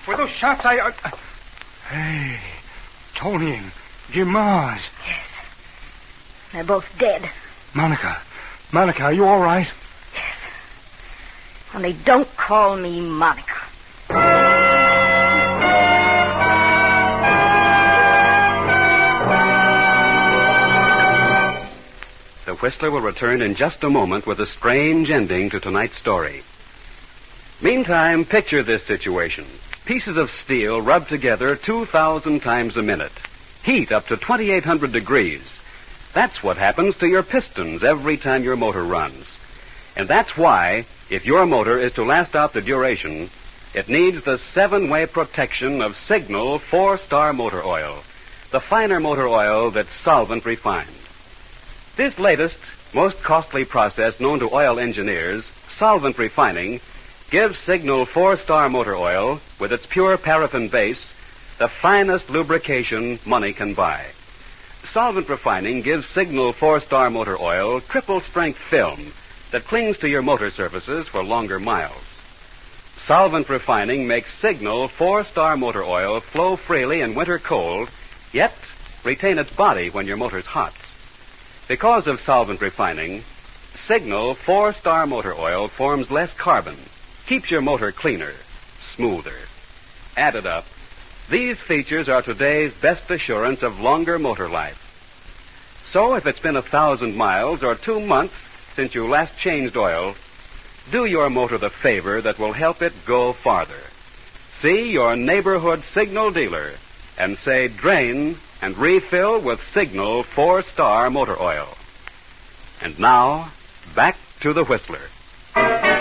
With those shots, Hey, Tony and Jim Mars. Yes. They're both dead. Monica, are you all right? Yes. Only don't call me Monica. The Whistler will return in just a moment with a strange ending to tonight's story. Meantime, picture this situation. Pieces of steel rubbed together 2,000 times a minute. Heat up to 2,800 degrees. That's what happens to your pistons every time your motor runs. And that's why, if your motor is to last out the duration, it needs the 7-way protection of Signal 4-Star Motor Oil, the finer motor oil that's solvent refined. This latest, most costly process known to oil engineers, solvent refining, gives Signal 4-Star Motor Oil, with its pure paraffin base, the finest lubrication money can buy. Solvent refining gives Signal 4-Star Motor Oil triple-strength film that clings to your motor surfaces for longer miles. Solvent refining makes Signal 4-Star Motor Oil flow freely in winter cold, yet retain its body when your motor's hot. Because of solvent refining, Signal 4-Star Motor Oil forms less carbon, keeps your motor cleaner, smoother. Added up, these features are today's best assurance of longer motor life. So if it's been 1,000 miles or 2 months since you last changed oil, do your motor the favor that will help it go farther. See your neighborhood Signal dealer and say drain and refill with Signal 4-Star Motor Oil. And now, back to the Whistler.